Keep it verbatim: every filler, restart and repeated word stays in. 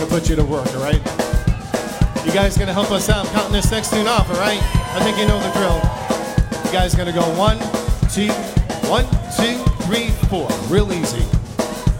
to put you to work, all right? You guys gonna help us out counting this next tune off, all right? I think you know the drill. You guys gonna go one, two, one, two, three, four. Real easy.